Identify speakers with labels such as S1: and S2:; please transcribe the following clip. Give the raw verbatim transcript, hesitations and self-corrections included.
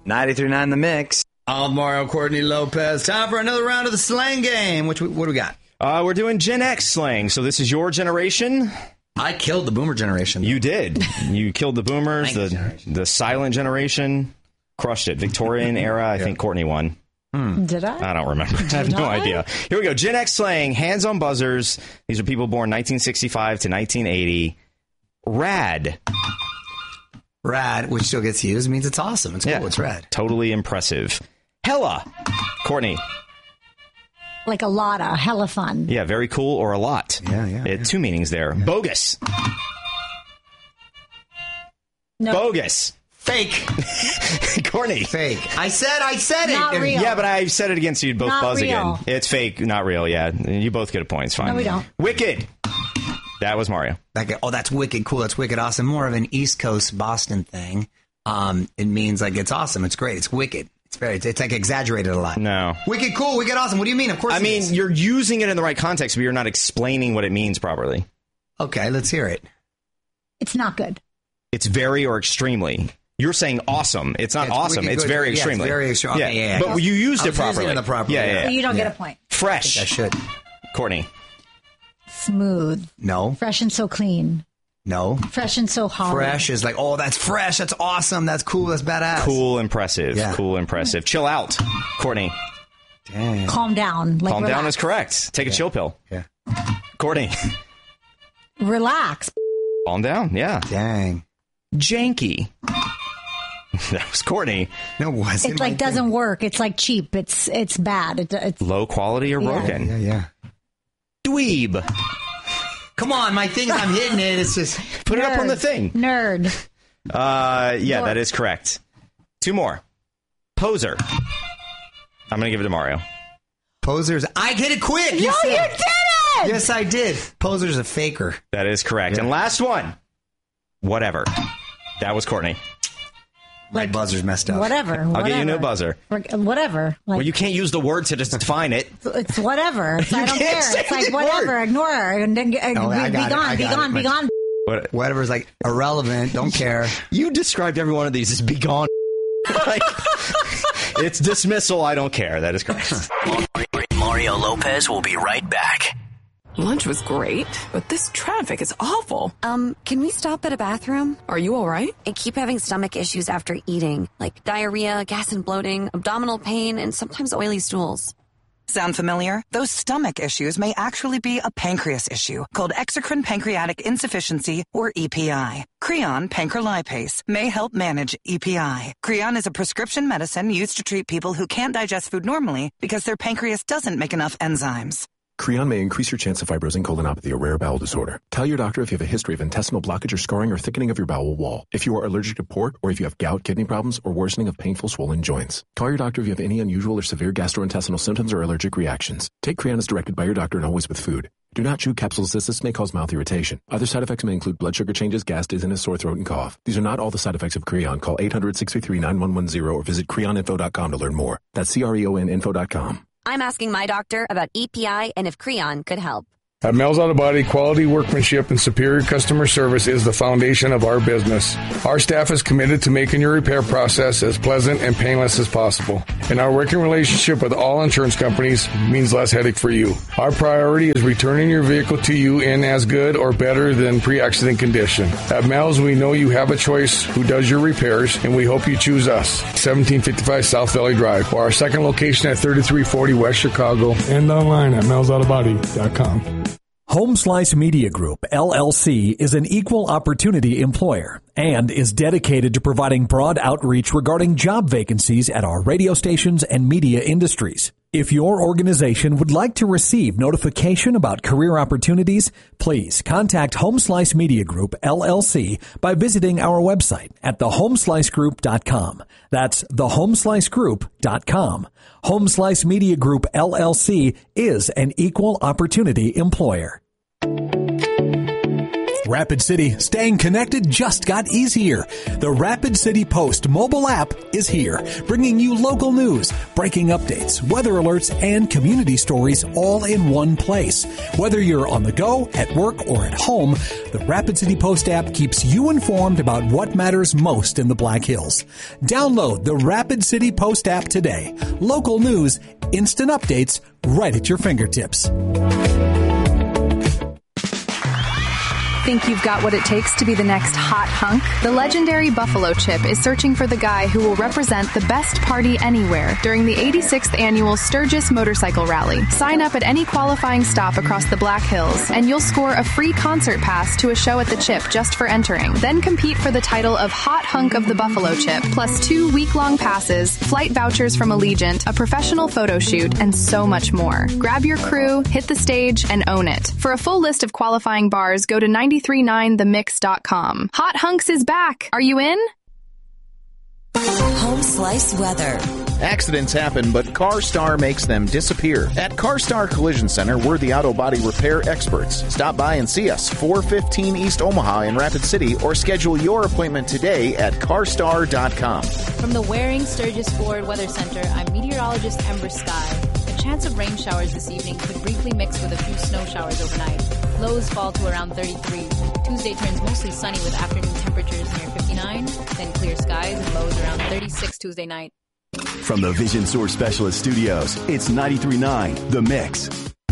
S1: ninety-three point nine The Mix.
S2: I'm Mario Courtney Lopez. Time for another round of the slang game. Which, what do we got?
S3: Uh, we're doing Gen X slang. So this is your generation.
S2: I killed the boomer generation.
S3: You did. You killed the boomers, the
S2: generation.
S3: the silent generation. Crushed it. Victorian era. I yeah. think Courtney won.
S4: Hmm. Did I?
S3: I don't remember.
S4: Did
S3: I have no
S4: I?
S3: idea. Here we go. Gen X slang. Hands on buzzers. These are people born nineteen sixty-five to nineteen eighty. Rad.
S2: Rad, which still gets used, means it's awesome. It's cool.
S3: Yeah.
S2: It's rad.
S3: Totally impressive. Hella. Courtney.
S4: Like a lot of hella fun.
S3: Yeah, very cool or a lot.
S2: Yeah, yeah.
S3: It,
S2: yeah.
S3: Two meanings there. Yeah. Bogus.
S4: No.
S3: Bogus.
S2: Fake.
S3: Courtney.
S2: Fake. I said I said
S4: Not
S2: it.
S4: real.
S3: Yeah, but I said it against you. Both
S4: Not
S3: buzz
S4: real.
S3: again. It's fake, not real. Yeah, you both get a point. It's fine.
S4: No, we don't.
S3: Wicked. That was Mario.
S2: That guy, oh, that's wicked cool. That's wicked awesome. More of an East Coast Boston thing. Um, it means like it's awesome. It's great. It's wicked. It's very. It's, it's like exaggerated a lot.
S3: No.
S2: Wicked cool. Wicked awesome. What do you mean? Of course.
S3: I
S2: it
S3: mean,
S2: is.
S3: you're using it in the right context, but you're not explaining what it means properly.
S2: Okay, let's hear it.
S4: It's not good.
S3: It's very or extremely. You're saying awesome. It's not
S2: Yeah, it's
S3: awesome.
S2: wicked
S3: It's
S2: good.
S3: very
S2: Yeah, it's
S3: extremely.
S2: very extre- okay,
S3: yeah.
S2: yeah, yeah,
S3: But
S2: yeah.
S3: you used
S2: I
S3: it
S2: was using
S3: properly.
S2: it the proper
S3: yeah,
S2: way.
S3: yeah,
S4: So
S3: yeah.
S4: you don't
S2: Yeah.
S4: get a point.
S3: Fresh.
S2: I should.
S3: Courtney.
S4: Smooth.
S2: No.
S4: Fresh and so clean.
S2: No.
S4: Fresh and so hard.
S2: Fresh is like, oh, that's fresh. That's awesome. That's cool. That's badass.
S3: Cool, impressive.
S2: Yeah.
S3: Cool, impressive. Chill out. Courtney.
S2: Dang.
S4: Calm down. Like
S3: Calm
S4: relax.
S3: down is correct. Take a chill pill.
S2: Yeah.
S3: Courtney.
S4: Relax.
S3: Calm down. Yeah.
S2: Dang.
S3: Janky. That was Courtney.
S2: No, it wasn't.
S4: It like doesn't work. It's like cheap. It's it's bad. It, it's
S3: Low quality or
S4: Yeah.
S3: broken?
S2: Yeah, yeah.
S3: Dweeb.
S2: Come on, my thing. I'm hitting it. It's just
S3: Put it up on
S4: Nerd.
S3: the thing.
S4: Nerd.
S3: Uh, yeah,
S4: Dork.
S3: that is correct. Two more. Poser. I'm going to give it to Mario.
S2: posers. I get it quick.
S4: No, you
S2: said-
S4: didn't.
S2: Yes, I did. Poser's a faker.
S3: That is correct.
S2: Yeah.
S3: And last one. Whatever. That was Courtney.
S2: My
S4: Like,
S2: buzzer's messed up.
S4: Whatever.
S3: I'll
S4: whatever.
S3: get you a new buzzer.
S4: Whatever. Like,
S3: Well, you can't use the word to just define it.
S4: it's whatever. It's, I
S3: You
S4: don't
S3: can't
S4: care.
S3: say
S4: It's like
S3: the
S4: whatever.
S3: word.
S4: Ignore her. And then, uh,
S2: No, I
S4: be,
S2: got
S4: be
S2: it. I
S4: gone. Be
S2: got
S4: gone.
S2: it.
S4: Be gone.
S3: What?
S2: Whatever's like irrelevant. Don't care.
S3: You described every one of these as be gone. Like, it's dismissal. I don't care. That is correct.
S5: Mario Lopez will be right back.
S6: Lunch was great, but this traffic is awful.
S7: Um, can we stop at a bathroom?
S6: Are you all right?
S7: I keep having stomach issues after eating, like diarrhea, gas and bloating, abdominal pain, and sometimes oily stools.
S8: Sound familiar? Those stomach issues may actually be a pancreas issue called exocrine pancreatic insufficiency, or E P I. Creon pancrelipase may help manage E P I. Creon is a prescription medicine used to treat people who can't digest food normally because their pancreas doesn't make enough enzymes.
S9: Creon may increase your chance of fibrosing colonopathy, a rare bowel disorder. Tell your doctor if you have a history of intestinal blockage or scarring or thickening of your bowel wall, if you are allergic to pork, or if you have gout, kidney problems, or worsening of painful swollen joints. Call your doctor if you have any unusual or severe gastrointestinal symptoms or allergic reactions. Take Creon as directed by your doctor and always with food. Do not chew capsules as this may cause mouth irritation. Other side effects may include blood sugar changes, gas, dizziness, sore throat, and cough. These are not all the side effects of Creon. Call eight hundred, six three three, nine one one zero or visit creon info dot com to learn more. That's C R E O N info dot com.
S7: I'm asking my doctor about E P I and if Creon could help.
S10: At Mel's Auto Body, quality workmanship and superior customer service is the foundation of our business. Our staff is committed to making your repair process as pleasant and painless as possible. And our working relationship with all insurance companies means less headache for you. Our priority is returning your vehicle to you in as good or better than pre-accident condition. At Mel's, we know you have a choice who does your repairs, and we hope you choose us. seventeen fifty-five South Valley Drive, or our second location at thirty-three forty West Chicago, and online at mels auto body dot com.
S11: Home Slice Media Group, L L C, is an equal opportunity employer and is dedicated to providing broad outreach regarding job vacancies at our radio stations and media industries. If your organization would like to receive notification about career opportunities, please contact Home Slice Media Group, L L C, by visiting our website at the home slice group dot com. That's the home slice group dot com. Home Slice Media Group, L L C, is an equal opportunity employer. Rapid City, staying connected just got easier. The Rapid City Post mobile app is here, bringing you local news, breaking updates, weather alerts, and community stories all in one place. Whether you're on the go, at work, or at home, the Rapid City Post app keeps you informed about what matters most in the Black Hills. Download the Rapid City Post app today. Local news, instant updates, right at your fingertips.
S1: Think you've got what it takes to be the next hot hunk? The legendary Buffalo Chip is searching for the guy who will represent the best party anywhere during the eighty-sixth annual Sturgis Motorcycle Rally. Sign up at any qualifying stop across the Black Hills, and you'll score a free concert pass to a show at the Chip just for entering. Then compete for the title of Hot Hunk of the Buffalo Chip, plus two week-long passes, flight vouchers from Allegiant, a professional photo shoot, and so much more. Grab your crew, hit the stage, and own it. For a full list of qualifying bars, go to ninety-three point nine the mix dot com. Hot Hunks is back. Are you in?
S12: Home Slice Weather.
S13: Accidents happen, but CarStar makes them disappear. At CarStar Collision Center, we're the auto body repair experts. Stop by and see us, four fifteen East Omaha in Rapid City, or schedule your appointment today at carstar dot com.
S14: From the Waring Sturgis Ford Weather Center, I'm meteorologist Ember Sky. A chance of rain showers this evening could briefly mix with a few snow showers overnight. Lows fall to around thirty-three. Tuesday turns mostly sunny with afternoon temperatures near fifty-nine, then clear skies and lows around thirty-six Tuesday night.
S15: From the Vision Source Specialist Studios, it's ninety-three point nine The Mix.